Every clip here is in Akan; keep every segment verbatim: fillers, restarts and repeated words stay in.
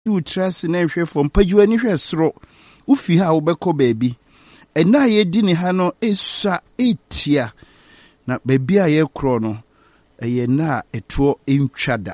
you trust in every from Paju and if sro. Ufi ha ubeko baby. And na ye dini hano esa etia. Na baby a ye krono. E ye na etro inchada.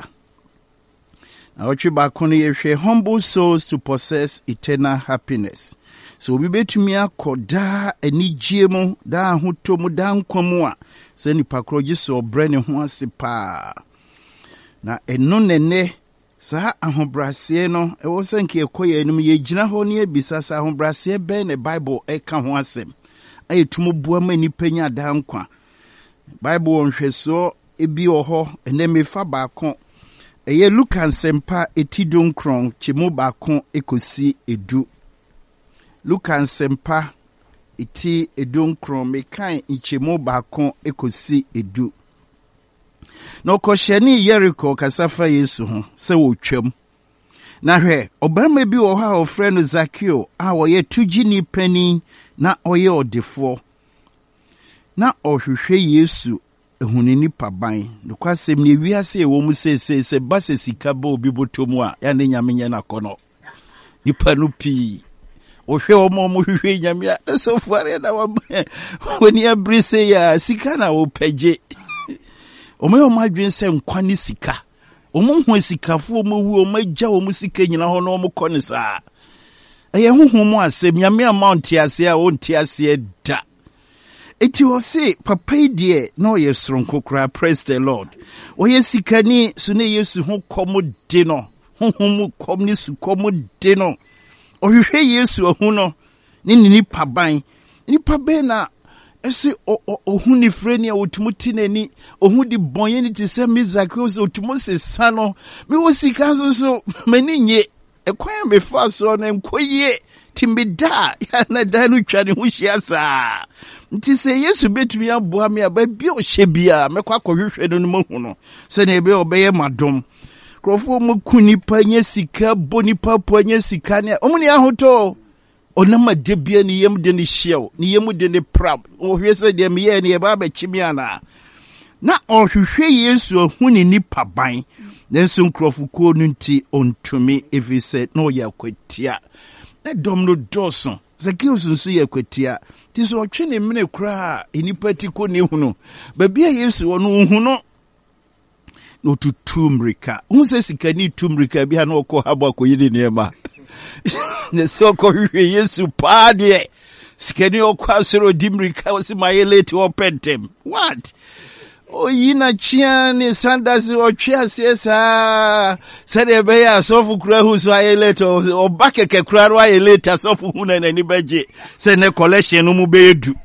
Na ochi bakoni ye she humble souls to possess eternal happiness. So we betu mi akoda eni jemo da huto mu da nkwamu a se nipa kro giso brene ho ase pa. Na eno nene sa ahobrase no e wo sanke ekoye enum ye gina ho ne ebisa sa ahobrase be ne Bible e ka ho asem. Ayetumo bua ma nipa nya da nkwa. Bible onhweso ebi oho ene mefa baako. Eye Luka nsempa etidon kron chemu baako ekosi edu. Luka nsempa eti edon kron mekan ichemu baako ekosi edu. No kosheni Jericho kasafa Yesu ho se wo twam. Na hwe obama bi wo ha ofre no Zakeo a wo ye tugini pani na oye odefo. Na ohwehwe Yesu ehunini paban no kwasem ne wiase wo mu sese se base sika ba obi botomu a ya ne nyamenye na kono. Nipa no pi ohwe omo mo hwehwe nyame a so fuare na wa woni abrise ya sika na wo page. Omo yo madwen se nkwa ni sika. Omo hu sikafo omo hu omo agya omo sika nyina ho na omo kɔ ne saa. Eye huhu mu asem nyame amount ase a wonti ase da. Eti wo se papa die na oye sronko kra, praise the Lord. Oye sikani so ne Yesu ho komo de no. Huhu mu kom ni su komo de no. Ohwehwe Yesu ahu no ni ni paban. Ni paban na ese ohun ni freni a otumuti nani ohun di bonye ni te se Zakeo so otumo se sano me wo sika so so mani nye ekwan me fa so na nkoye timbida ya na danu twani hu hia saa nti se Yesu betumi aboa me aba bi o hye bia me kwa kwohwehwe no mo hu no se na ebe obeye madom krofo mo kuni pa nya sika boni pa po nya sika ne omuni ahoto onama debia ni yem de ni hyew ni yem de ni prab ohwese de me ye ni e ba ba chimiana na ohwehwe Yesu ahuni ni paban nenso nkrofuko no nti ontumi efise no yakwatia na dom no doson Zakeo sunsu yakwatia ti so otwe ne mene kra enipa ko ne hunu ba bia Yesu ono hu no no tutumrika unse sikani tumrika bia na okọ habo akoyide ne ma ne se okohwe Yesu pa de sikani okwasoro dimrika osi mayeleti opentem what o yina chia ni sandasi otwea siesa sede be ya sofu kura hu so ayeleti o bakeke kura ro ayeleti sofu hu na ni baje se ne collection no mu be edu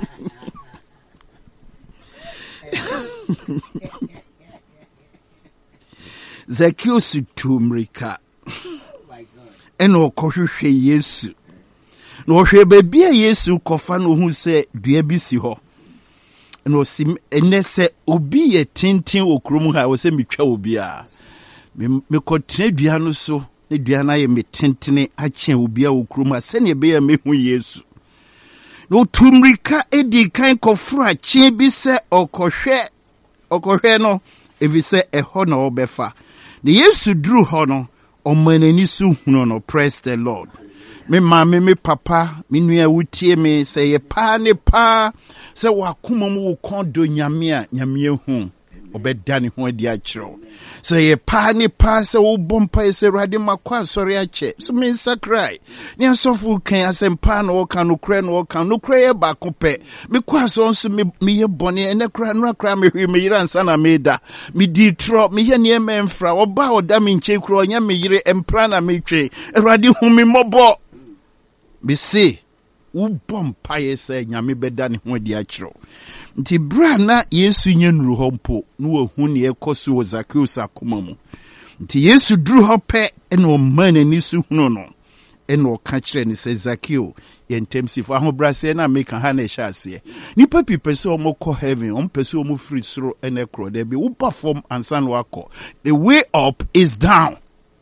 Zakeo sutumrika eno kohwehwe Yesu no hwe baby Yesu kofa no hu se dua bi si ho no sim enese obi ye tintin okrom ha wo se metwa obi a me kotre dua no so ne dua na ye metintene ache obi a okrom a se ne be ya mehu Yesu no tumrika edi kan kofro ache bi se okohwe okohwe no evi se eho na obefa ne Yesu dru ho no omanani su hunu no, praise the Lord. Me mama me papa me nua wutie me se ye pa ne pa se wakoma mu wo kondo nyame a nyame hu obedane ho adi a kiro se ye pa ne pa se wo bompa se rade makwa sori a che so me sakrai ni asofu kan asempa no wo kan no kra no wo kan no kra ye ba kope me kwa so nso me me ye bone ene kra no kra me hwi me yira nsa na me da me di tro me ye ne me mfra oba oda me nche kro onya me yire empra na me twe rade hu me mobo me se wo bompa ye se nyame bedane ho adi a kiro nti bra na Yesu nyenru ho mpo no wahu ne ekoso wo Zakeo sakoma mu nti Yesu dru ho pe ena o man ani su hunu no ena o ka kire ne se Zakeo yentemsifo ahobrase na meka ha na hyase nipa pipese o moko heaven o mpese o mu free soro ena ekro de bi wo perform ansan wako the way up is down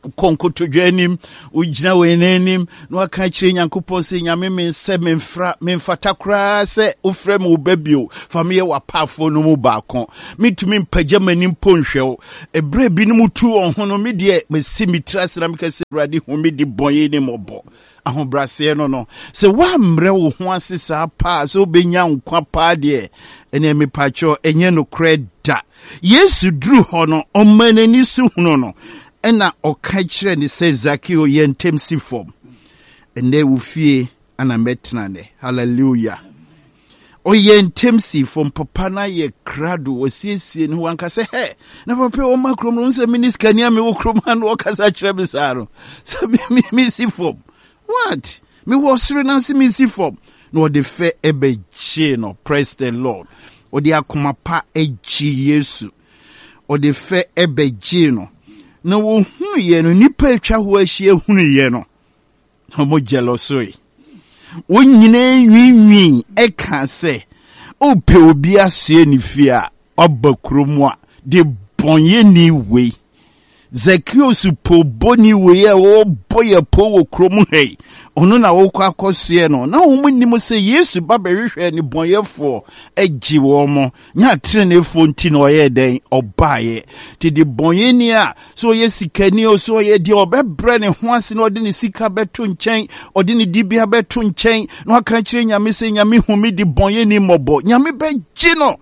konkoto dwanim ujina wenenim no aka kire Nyankopon se nyame me nse memfra memfata kra se ofrem wo babio famye wapafo no mu baako mitumi mpagya manim ponhwew ebre bi no mutu onhono me de mesi mitrase na meka se Awurade hu me di bonye ni mobo ahobrase no no se wa mre wo ho asesa pa so benya nkwa pa de ene me pacho enye no kreda Yesu dru ho no omanani su huno no ena oka kire ni se Zakeo ye ntemsi form ene wo fie ana metna ne hallelujah oye ntemsi form papa na ye krado osiesie ne wanka se he na papa o makrom no se minister kania me wo krom an wo kasa kire bisaro se mi mi si form what me wo sere na se mi si form no de fe ebe chi no praise the Lord o de akoma pa eji Yesu o de fe ebe ji no na wo hunu ye no nipa atwa ho ahie hunu ye no homo jealousy wo nyina nwinwin e ka se o pe obi asie ni fia obakromu a de bonye ni we Zakeo supo boni we e wo boye po wo krom hei ono na wo kwa akosue no na wo munnim se Yesu baba hwehwe ni bonyefo agi wo mo nya trenefo nti no ye den obaye ti de bonye ni a so ye sikani o so ye de obebre ne ho ase no ode ne sika beto nchen ode ne dibia beto nchen no aka kire nyame se nyame humi de bonye ni mobo nyame beji no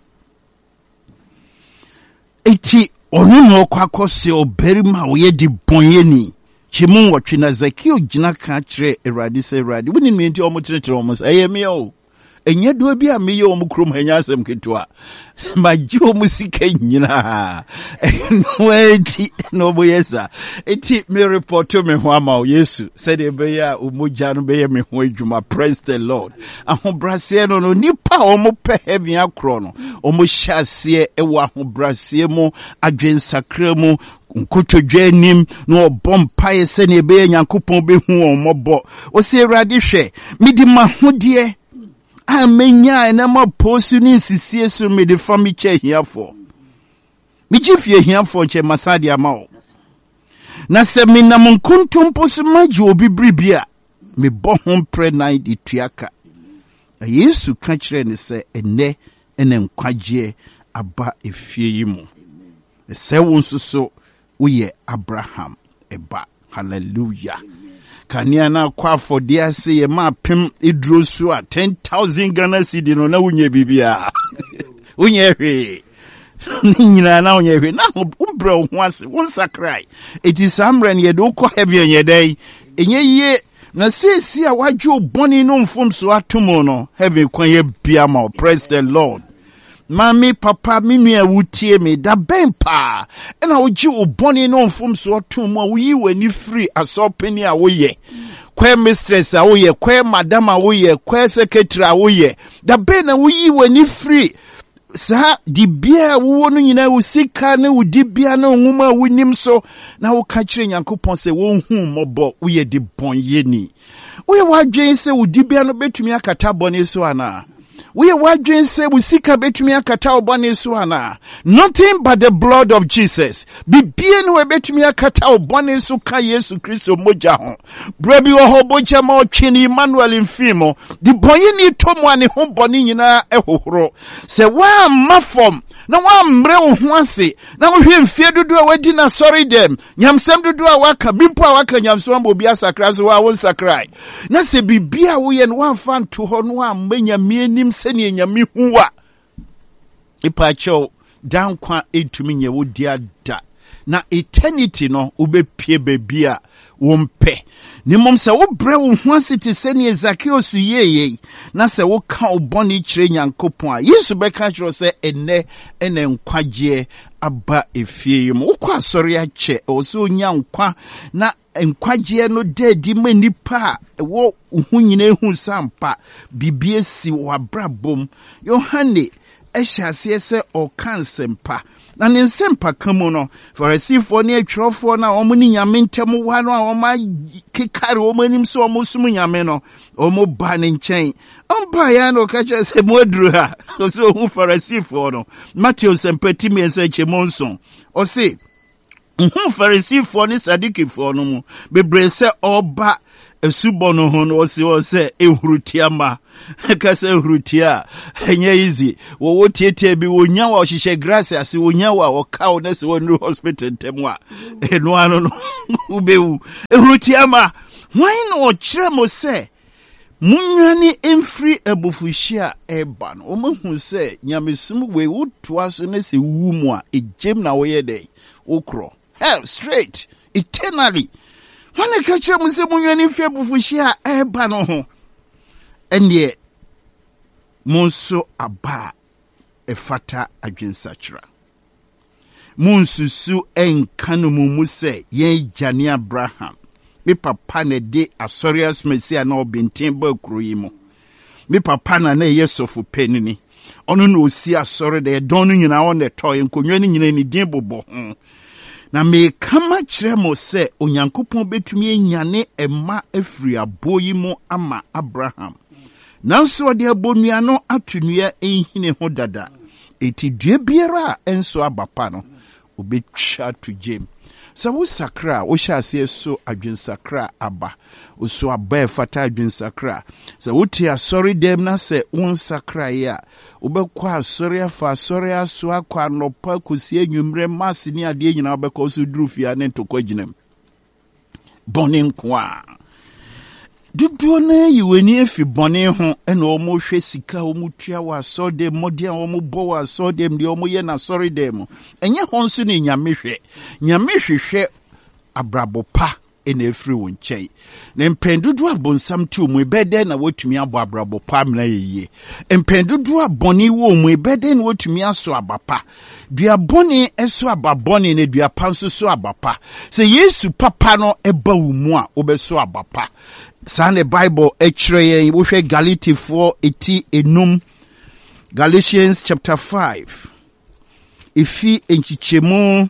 eti onu no kwa akosue oberima wo ye de bonye ni Chimun watching na Zakeo jina ka kire Awurade se Awurade woni me nti omo tenetere omo say me o enye do bi a me ye omo krom hanya asem ketwa ma ji omo sika nyina no enti no boyesa enti me report me ho ama Yesu said e be ya omogya no be ye me ho adwuma praise the Lord ahobrase no no nipa omo pe heaven akro no omo hyase e wa ahobrase mu adwensakra mu nkoto dwanim no bompaye se ne be Nyankopon be hu omobo o se Awurade hwe midi mahode amenya na ma posu ni sisie so midi fami che hiafo mi gifie hiafo che masade amao na se minam nkontom posu maji obi bribia me bo ho pre nine di tuaka Yesu ka kire ne se ene ene nkwaje aba efie yimu se wonso so uye Abraham eba hallelujah kania na kwa for dia say ye ma pem idro so a ten thousand Ghana cedi no na unye bibia unye hwe nyina na unye hwe na umbre ho ase won sakrai it is amran ye do ko heaven ye dai enye ye na sesi a wajo boni no mfom so atomo no heaven kwan ye bia ma praise the Lord Mami papa minu ya wutie me da ben pa ena oji oboni no mfom so otum a wuyi wani free asopeni a woye kwe mistress a woye kwe madam a woye kwe secretary a woye da ben na wuyi wani free sa di bia wo no nyina wo sika ne wo di bia na nwuma wonim so na wo ka kire Nyankopon se wo hu mobo wo ye di bonye ni wo ye wadwen se wo di bia no betumi akata bone so ana we wadwen se busika betumi akata obone so ana nothing but the blood of Jesus bibie no betumi akata obone so ka Yesu Kristo moja ho brabi wo ho boja ma otwini Emmanuel mfimo di boye ni tomu ane ho bone nyina ehohoro se wa mafom na wa mre wo ho ase na wo hwe mfie dodo a wadi na sorry dem nyamsem dodo a waka bimpo a waka nyamsem bo bia sakra so wa won sakrai na se bibia wo ye no wa fan to ho no amanya mienim sene nyame huwa ipacho dankwa etumi nye wo dia da na eternity no ubepie bebia wo mpe ni mom se wo bre wo ho asete sene Zakeo su yeye na se wo ka oboni kire Nyankopon a Yesu be ka kire se ene ene nkwaje aba efie yim wo kwa sori ache o se onya nkwa na nkwaje no dedi manipa wo hu nyina hu sampa bibie si wa brabom Yohane ehyiase se o kansempa na ne nsempa kamu no Farisifo ne atwrofo na omo ni nyame ntem wa no a omo kekare omo anim so omo sum nyame no omo ba ne nchen ompa ya no ka che se modru ha so hu Farisifo no Matthew sempati me se chemonson o se Mhm Pharisee for ni Sadiki for no mu. Bebre se oba esubo no ho no se o se ehrutia ma. Ka se ehrutia enye easy. Wo wo tietie bi wonya wa ohihye grass ase wonya wa woka wo na se wonu hospital temwa. Eno ano no ubewu. Ehrutia ma. Why no kire mo se munwane emfiri abufuhia eba no. Omahu se nyamesum we wotoa so na se wu mu a ejem na wo ye dey. Okro. Hell straight eternally. When I catch him say munwane mfi abufuhia eba no ho. Ende monso aba efata adwensachra. Monsusu enkanu mumu se yen Jani Abraham. Me papa ne de asorias mesia na obintin ba kuro yi mo. Me papa na na yesofu penini. Ono na osi asori de don no nyina on the toy nkonwa ni nyina ni din bobo ho. Na me kama kire mo se onyankopon betumi enyane ema afiri aboyi mo ama Abraham. Nanso de abonua no atunua ehine ho dada. Eti due biara enso abapa no obetwa to jem. So wo sakra wo hyase so adwensakra aba. Wo so aba fata adwensakra. So wo ti asori dem na se won sakra ya. Wo bekwa asori afa asori aso akwa nopa kosi anwumre masse ni ade nyina wo bekwa so durufia ne ntokwa ginam. Boni nkwa. Duduo na yiweni efi boni ho ena omo hwe sika omo tua wa so dem modia omo bo wa so dem de omo ye na sorry dem enye ho nso ni nyame hwe nyame hwehwe abrabo pa ena efiri wo nkyai na mpendudu abonsam ti omo ebede na wotumi abo abrabo pa mna yeye mpendudu aboni wo omo ebede na wotumi aso abapa dua boni eso ababoni na dua panso so abapa se Yesu papa no eba wo mu a obeso abapa. Sane Bible echre wo hwe Galatians four eighty enum Galatians chapter five ifi enchichemu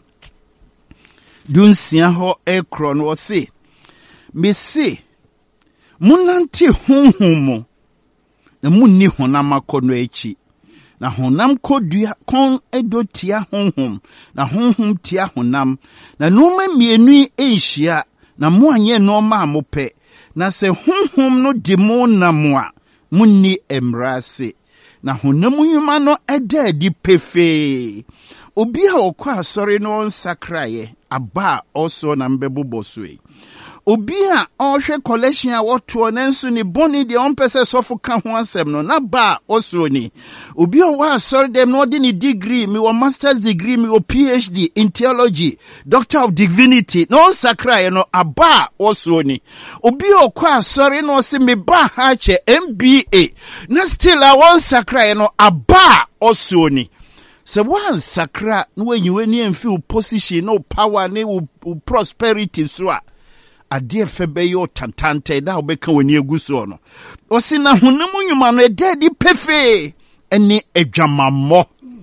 dunsia ho ekro no se mesi munante honhom na munni honam akono echi na honam kodua kon edotia honhom na honhom tia honam na noma mienu ehia na mo anye noma amope na se honhom no demo na moa munni emrase na honam nyuma no eda di pefe obi a okwa asori no nsakraye aba also na mbeboboswe obi a ohwe collection a woto nenso ni boni de on pese sofo ka ho asem no na ba also ni obi o wa asori dem no de ni degree mi wo master's degree mi wo PhD in theology doctor of divinity no sakraye no aba also ni obi o kwa asori no se me ba ha che M B A na still a won sakraye no aba also ni. So one sakra no when you any feel position no power ne prosperity so a dear febe yo tantante da obeka wani eguso no osi na honam nyuma no de di pefe ene adwamammo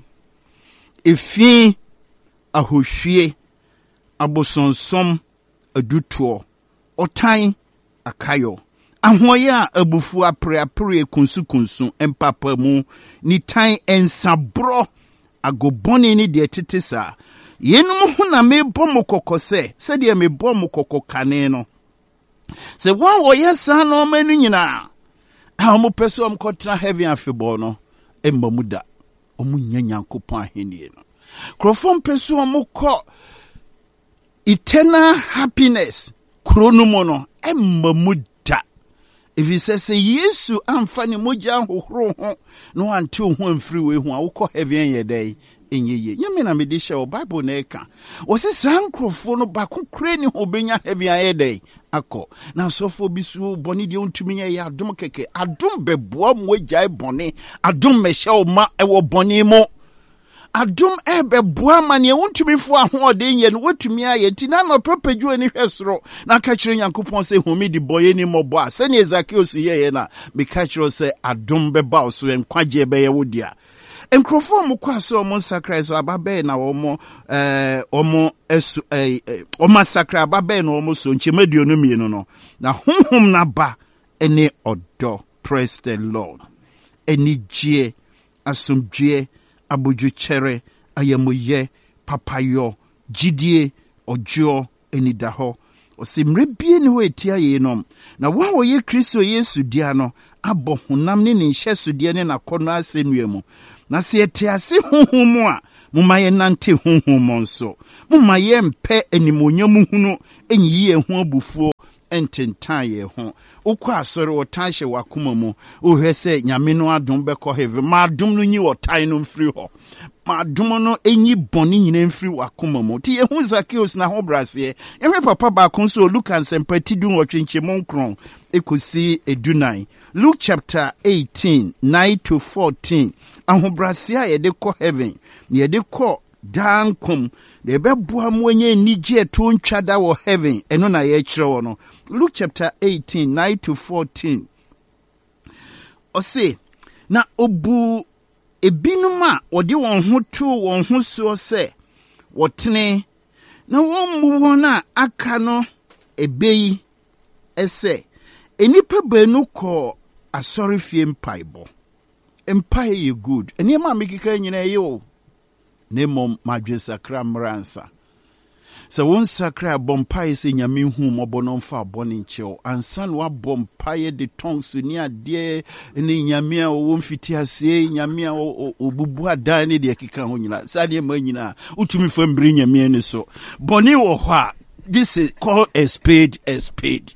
efi ahohwie abosonsom adutuo otan akayo ahoya abufu apre apre kunsu kunsu empapa mu ni tan ensabro agoboni ni de tetesa yenum ho na mebɔ mo kokose se de mebɔ mo kokokane no se wan wo yesa no manu nyina a mo peso am kotra heaven afebo no emma muda omu nyanyankopon ahenie no krofom peso mo ko eternal happiness kronomo no emma muda. If he says Yesu amfani moja hohoro ho no ante ho amfiri we ho a wokɔ heaven ye day enye ye nyame na mede hye o Bible na eka wo se sankrofo no ba kokre ni ho benya heaven ye day akɔ na sofo bisu boni de ontumi ye adom keke adom beboa mo agyae boni adom mehye o ma ewo boni mo adom ebe boa mane wontumi fo ahoɔden ye no watumi aye ti na no propagyo ani hwesoro na ka kire Nyankopɔn se homi di boye ni mobo a se ne Zacchaeus ye ye na me ka kire se adom beba so enkwagye be ye wodia enkrofo mo kwa so mo sacrifice ababe na wo mo eh omo esu eh omo sacrifice ababe na wo so nchemadio no mienu no na honhom na ba ene odo. Praise the Lord. Eni gie asomdue aboju chere ayamoye papayo jidie ojo eni da ho ose mre bie ne ho etia ye nom na wa wo ye Kristo Yesu dia no abɔ honam ne ne nhyeso dia ne nakono asenua mu na se etiase honhom a mumma ye nante honhom nso mumma ye mpe animonyam hunu enyi ye ho abufuo ententan ye ho ukwa asore wotanhye wakoma mu ohwe se nyame no adom bɛkɔ heaven ma adom no nyi wotan no mfiri ho ma adom no enyi bɔne nyina mfiri wakoma mu ti ye hu Zacchaeus na ho brase ehwe papa ba kon so Luke ansempati du wotwenkyem nkron ekosi edunan Luke chapter eighteen nine to fourteen ahobrase a yede kɔ heaven yede kɔ dankom de beboa mu enye nigye to ntwada wo heaven eno na ye kyerɛ wo no Luke chapter eighteen nine to fourteen ose na obu ebinum a odi won ho to won ho so se wotene na won mu won a aka no ebeyi ese enipa benu kɔ asɔre fie mpaibo empire ye good eni ma mekika nyina ye o Nemo madwe sakra mransa. So won sakra bompaye se nyame hu mobono mfa boni nchew. Ansan wa bompaye de tongues ni ade ni nyame a wo mfiti ase nyame a obubu adan ne de keka ho nyina. Sade ma nyina utumi fambri nyame ne so. Boni wo ho a this is called a spade a spade.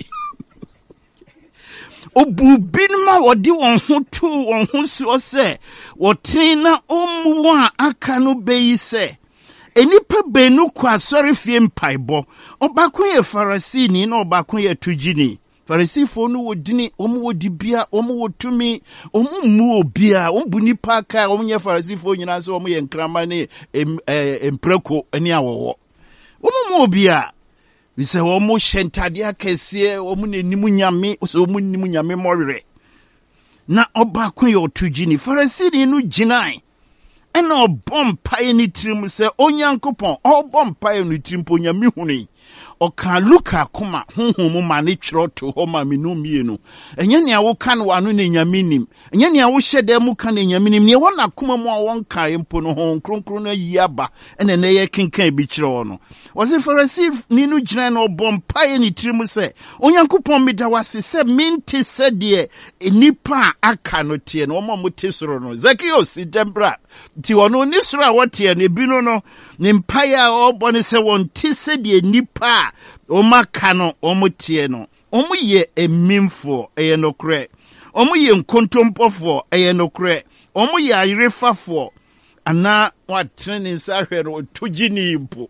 Obu binma wodi won ho to won ho so se wotin na omu a aka no beyi se enipa benu kwa asɔre fie mpaibo obako ye Farisini na obako ye tugini Farisifo no wodini omu wodi bia omu wotumi omu mu obia omu nipa ka omu ye Farisifo nyina so omu ye nkrama ne empreko ani awowo omu mu obia we say omu shentade akese omu nenimu nyame so omu nenimu nyame morere na obako ye otugini Farisini no ginai ena obom paye ni trim se onyankopon obom paye ni trim po nyame huni oka Luka kuma honhom ma ne twero to ho ma menu mienu enye ne awo kan wano ne nyame nim enye ne awo hyede mu kan ne nyame nim ne wona kuma mu a won kan mpo no hon kronkron na yiaba ene ne ye kenkan bi kyerɛ no wose Pharisee ni no gyina na obom paye ni trim se onyankopon me da wase se minti se de enipa aka no tie no ma mo te soro no Zacchaeus dembra ti wono ni soro a wote ne bi no no ne mpaye a obone se won ti se de enipa Oma kano omu tie no omu ye emimfo eye nokre omu ye nkontompofo eye nokre omu ye ayirefafo ana watrene nsa hwe no tugini impo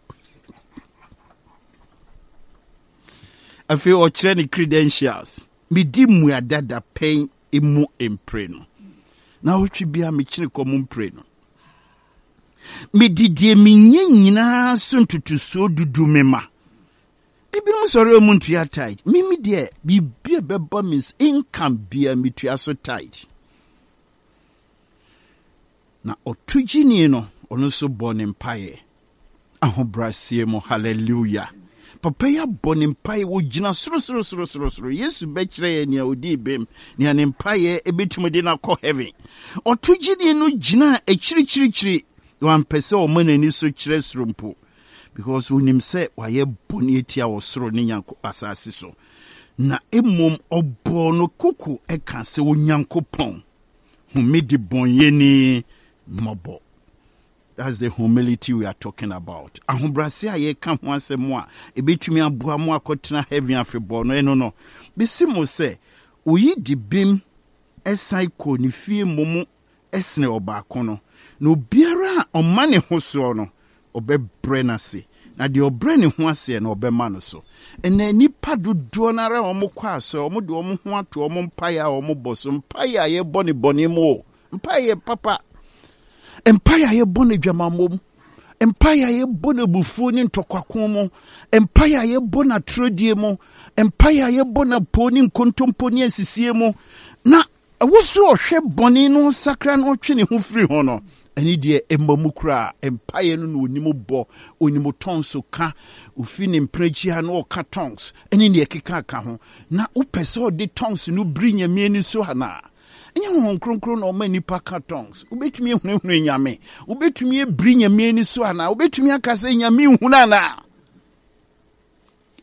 afi o kire ni credentials midi mu adada pen emu empre no na otwi bia me kire komu mpre no midi die minye nyina so ntutuso dudu mema Ibinum sorry omuntu ya tight. Mimi de bibia beba means income bia mitua so tight. Na otugini no ono so born empire. Ahobrasie mo hallelujah. Papa ya born empire wo gina soro soro soro soro soro. Yesu be kire ye nia odi bem. Nia empire ebetumo de na kɔ heaven. Otugini no gina e chiri chiri chiri. Wan pese o manani so kire srompo. Because when him say why ye boni etia wo soro ne nyanko asase so na emom obo no kuku e kan se wo nyankopon humidi bonye ni mobo. That's the humility we are talking about. Ahobrase a ye kan ho asem a ebetumi aboa mo akotena heaven afebo no eno no bisimo se oyi di bim esai ko ni fie momu esne obako no no biara omane ho so no obe brenase na de obre ne ho ase na obe ma no so ena nipa dodo na ra omo kwa aso omo de omo ho ato omo mpaya omo boso mpaya ye bone bone mo mpaya papa empire ye bone dwamamom empire ye bone bufuo ni ntokwakom mo empire ye bone atrodie mo empire ye bone poni nkontompo ni asisie mo na woso ohwe bone no sakra no twe ne ho firi ho no eni de emamukra empire no no onimu bo onimu tonso ka ufini mprechi ha no ka tongs eni ne keka ka ho na upese o de tongs no brinya mieni so hana enya ho kronkro no ma nipa ka tongs ubetumi ehunu nyame ubetumi brinya mieni so hana ubetumi akase nyame hunu na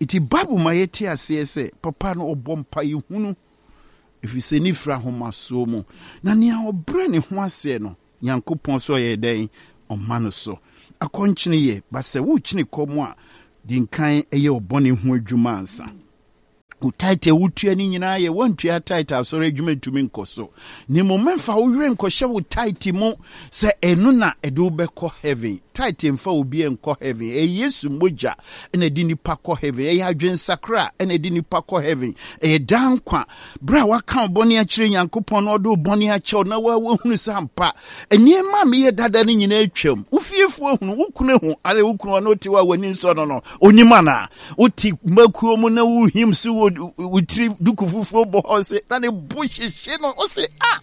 iti Bible ma yeti ase se papa no obɔ mpa yehunu efise ni fra homa so mu na nia obre ne ho ase no Nyankopɔn so ye den ɔma no so akɔnkyene ye ba se wo kyene kɔm a dinkan eye obɔne ho adwuma ansa utaite wutua ni nyina ye wantua taita asore adwuma tumi nkoso ni mo memfa wo were nkɔhye wo taiti mo se enu na edu bɛkɔ heaven taiti mfa obi enkɔ heaven e Yesu moja ena di nipa kɔ heaven e adwen sakra ena di nipa kɔ heaven e dankwa bra waka bɔne akyire Nyankopɔn no do bɔne akyɛw na wa hunu sampa eniema me ye dada ni nyina atwam ufiefo hunu wukune ho ale wukunu no ti wa wani nso no no onima na uti makuo mu na wu himsu utri duku fufu bo hose na ne bushihye no o se ah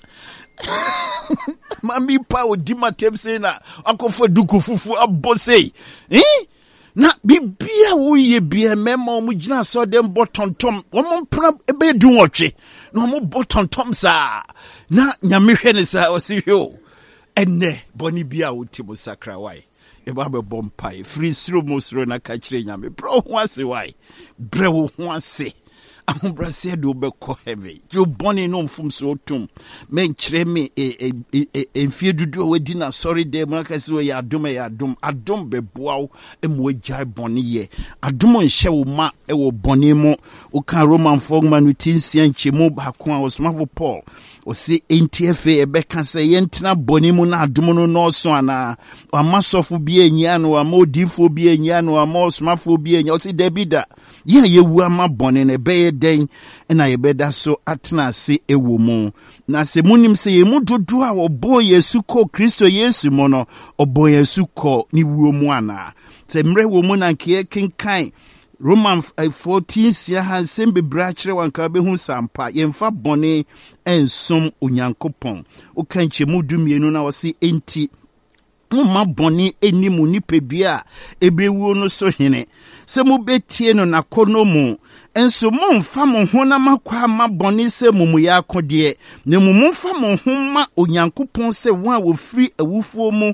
mami pa odi matem se na akofo duku fufu abose eh na bibia wo ye bia mema o mu gina so dem botontom wo mo pra ebe du nwotwe na mo botontom sa na nyame hwe ne sa o se hwe enne boni bia wo ti mo sakra wai e ba be bompai free sro mo sro na ka kire nyame bro ho ase wai bre wo ho ase ahobrase do be ko heavy you boni no mfum so tum men kire me e enfie dudu we di na sorry dem na ka se we ya adom ya adom adom be boaw e mo agya boni ye adom nhye wo ma e wo boni mo o kan Roman fogman utinsia nchemu ba ko a osmafo Paul o si N T F A ebe kan se yentina boni mu na adom no no so ana amasofo bi enya no amodifo bi enya no amosmafo bi enya o si debida ye ye wu ama boni na be den na ye beda so atena se ewo mu na se munim se ye mudodo a obo Yesu ko Kristo Yesu mo no obo Yesu ko ni wuo mu ana se mre wo mu na nke kenkan Roman fourteen sia hansem bebra kire wanka be hu sampa yemfa bone ensom Onyankopɔn o kanche mudumienu na wose enti mma bone enimu nipedua ebewuo no so hene se mu betie no nakono mu enso mo mfa mo ho na makwa ma bone se mumu ya akode ne mumu mfa mo ho ma Onyankopɔn se won a wo firi awufuo mu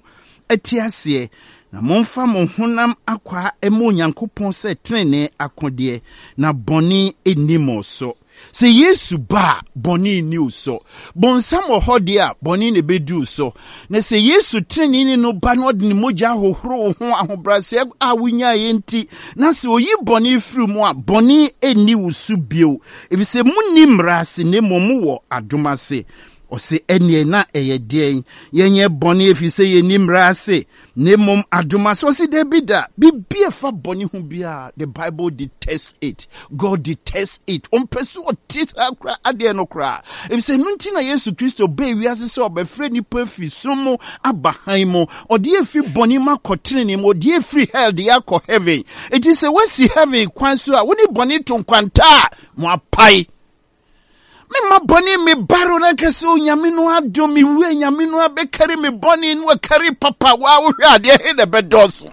atiase na momfa mo honam akwa emo Onyankopɔn se trene akode na bone enimo so se Yesu ba bone ni uso bonsam ohode a bone ne bedu so na se Yesu trene ni no ba no de moja hohoro ho ahobrase a wunya yenti na se oyi bone firi mu a bone eni usu bio efi se munni mrase ne momu wo adomase o se enye na eye den yenye bone efi se yeni mrase ne mom adumase o se debida bibia fa bone hu bia the Bible detests it God detests it on pesu otita kra ade no kra efi se nunti na Yesu Kristo be wiase se obefre nipa fi somo abahan mo ode efi bone ma kotrene mo ode efi hell de akọ heaven it is a wasi heaven kwan so a woni bone to kwanta mo apai me ma boni me baro na kese onyame no adom me wu anyame no abekari me boni no akari papa wa wo hwa de he de bedoso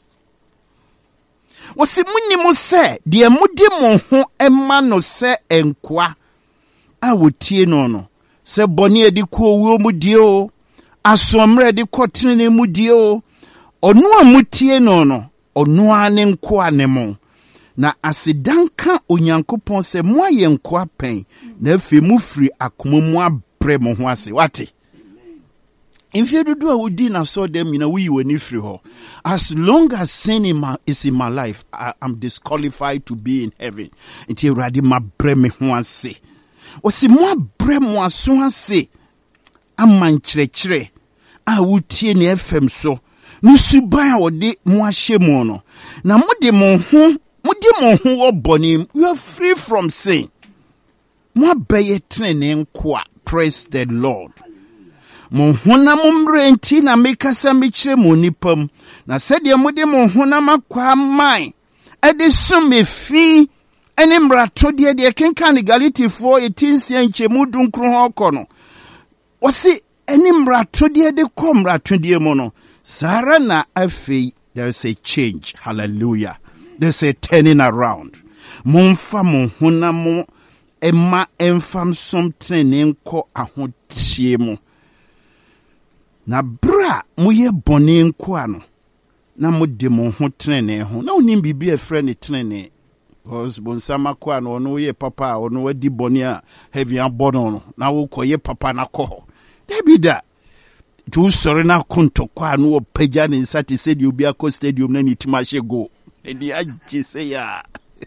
wo si munni mo se de mudi mo ho emma no se enkoa a wotie no no se boni edi ko wo mu die o asomre edi ko trene mu die o onu amutie no no onu ane nkoa ne mo na asidanka Onyankopɔn se mo aye nkoa pen na afi mu firi akoma mu abre mo ho ase wate If you do a would dinner saw them in a wee when if you as long as sin in my, is in my life, I am disqualified to be in heaven. Until ready my breme one say. O si moi brem one so say. A man chre I would tie ni F M so. No subaya or de moi shemono. Na mo de mon home, mo de mon home bonim, you are free from sin. Moi baye training kwa. Praise the Lord. Mo hona mumrenti na mekasa mechire mo nipam na sede mo de mo hona makwa man ade so mefi ene mrato de de kenkan Galatians eighteen nchemu dunkro ho kono o se ene mrato de de ko mrato de mo no sara na afei there is a change. Hallelujah. There's a turning around. Momfa mo hona mo emma enfam something enko ahotie mo na bra moye bone nko ano na mo de mo ho trene ho na onim bibia efre ne trene Because bonsama kwa no no ye papa or no di bonia heavy and bono na wo koye papa na ko. There be that. Tu sorry na kunto kwa no pagya ne sati said you be a stadium na ni timashe go. Eni agise ya.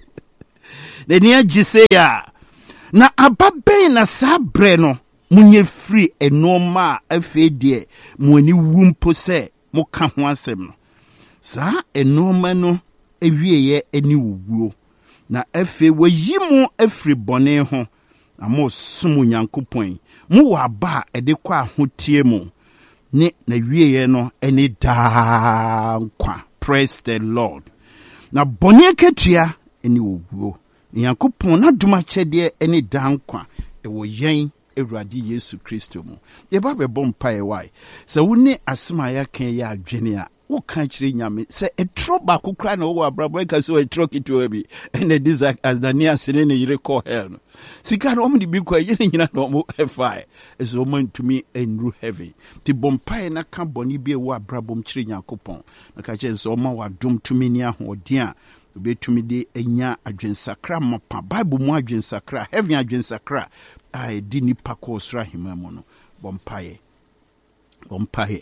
Eni agise ya. Na ababen na sabre no munye free enoma afedie mu ani wumpo se mo ka ho asem no. Sa enoma no ewieye eni wuwo. Na efe wayi mu afri bone ho na mo sumu Nyankopon mu wa ba ede kwa ahotie mu ne na wieye no eni da nkwa. Praise the Lord. Na bone ketua eni wuwo. Nyankopon na duma chede eni da nkwa e wo yen Ewurade Yesu Kristo mu. Ye ba be bom pae wai. Se woni asema ya kan ya adwene a wo kan kire nyame se etro ba kokra na wo abrabo ka so etro kitu bi ene dizak Anania sene ne yire call hell no sika no omdi bi kwa yene nyina no mo efai eso man tumi enru heavy ti bompae na ka boni bi e wo abrabo m kire Nyankopon na ka che so ma wadom tumi ni ahoden a obetumi de enya adwensakra mapa Bible mu adwensakra heavy adwensakra a di nipa ko sra himamo no bompae bompae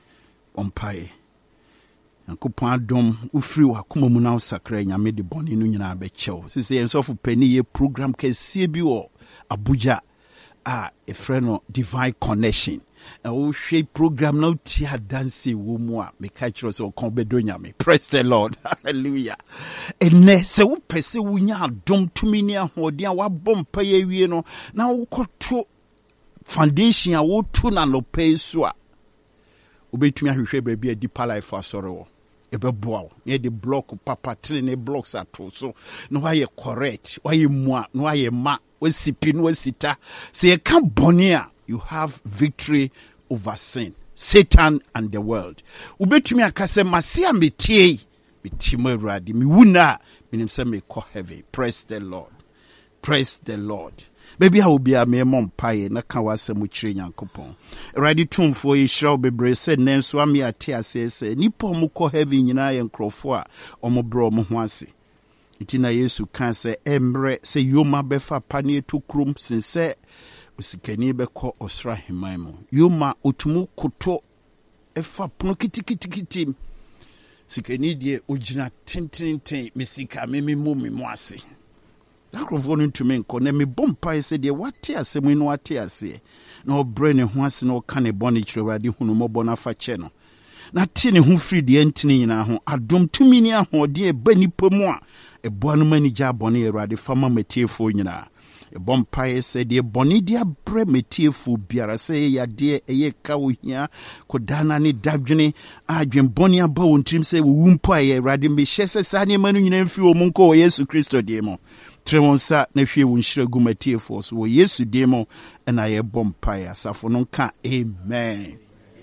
bompae Nyankopon adom ufiri wakoma mu na usakra nyame de boni no nyina abechew sisi ensofu pani ye program kese bi wo Abuja a efre no Divine Connection na wo hwe program na uti adanse wo mu a me ka kiro se okon bedo nyame. Praise the Lord. Hallelujah. Ene se wo pese wo nya adom tumi ni ahode a wabom pa ye wie no na wo koto foundation a wo tu na no pay so a obetumi ahwehwe ba bi a deeper life asore wo ebe boa ne de block papa tele ne blocks ato so no why correct why mua no why ma wasipi no wasita say can bonia you have victory over sin, Satan and the world. Ubetumi akase masia metie bitimo Ewurade mi wuna minim se me ko heavy. Praise the Lord. Praise the Lord. Baby how be a me mom paye na ka wasem kire Nyankopon. Ewurade tumfo yi hira obebre se nenso ame ate ase se nipa mo ko heavy nyina ye nkrofo a omo bro mo ho ase. Itina Yesu kan se emre se yoma befa pane to krum sinse usikani beko osra himaimo yoma otumu koto efa pono kitikitikiti sikani die ogina tintintin misika memi mu memo ase akrofo no ntumi nko na me bompa ese de wate ase mu no wate ase na obre ne ho ase na o ka ne bone kire Ewurade hunu mo na fa che no na ti ne ho firi de ntini nyina ho adom tumi ni ahode e ba nipa mu a ebo no mani gya bone Ewurade fama matiefo nyina e bompae se de bone dia bre metiefo biara se ya de eye ka wo hia kodana ne dadwene adwen bone aba wontrim se wo wumpo aye Ewurade me hye se sa ne manu nyina mfi wo munko wo Yesu Kristo de mo tremonsa na hwe wo nhira gu matiefo so wo Yesu de mo na ye bompae asafo no ka amen.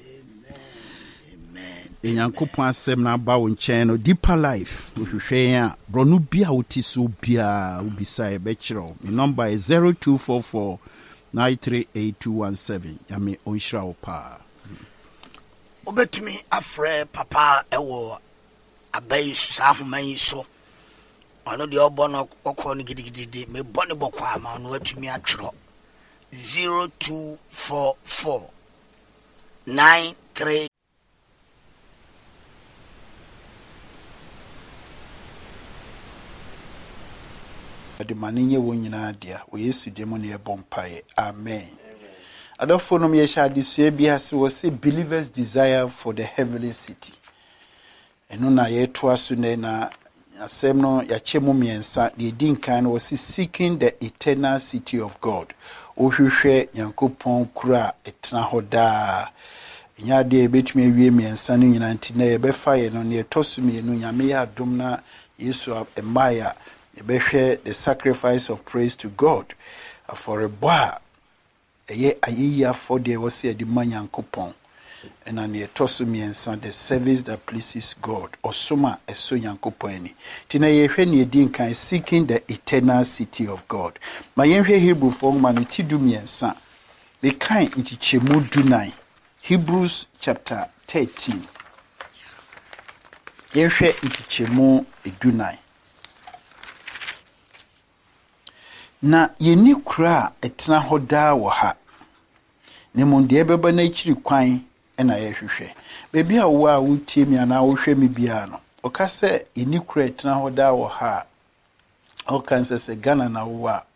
Nyankopon asem na ba wo nchen no deeper life wohwehwe a bro no bia woti so bia ubisa e be kiro my number is zero two four four nine three eight two one seven ya me onhira wo pa obetumi afre papa ewo abai sa homan so ono de obo no okọ no gidigidi me bone bokwa ama no atumi atwero zero two four four nine three de maninye wo nyina dia wo Yesu de mo ne e bompae amen. Adofo no me sha disue bi ase wo say believers desire for the heavenly city eno na ye to aso ne na asem no ya chemu miensa de din kan wo say seeking the eternal city of God o hwehwe Nyankopon kura etna hoda nya de betumi awie miensa no nyina ntina ye befa ye no ne tosumi no nyame ya dom na Yesu emaya ebehwe the sacrifice of praise to God for a boy eye ayiya for the was the Nyankopon and an etosumi and the service that pleases God osoma eso Nyankopon ni tina ye hwe ne din kan seeking the eternal city of God ma ye hwe Hebrew for man ti du miensa be kan ntichemu dunai Hebrews chapter thirteen ye hwe ntichemu edunai na yeni kura etena hɔ daa wɔ ha ne mo de beba na akiri kwan na yɛhwehwɛ bebi a wo a wotie mi ana wo hwɛ mi bia no ɔka sɛ yeni kura etena hɔ daa wɔ ha ɔka sɛ sɛ Ghana na wo a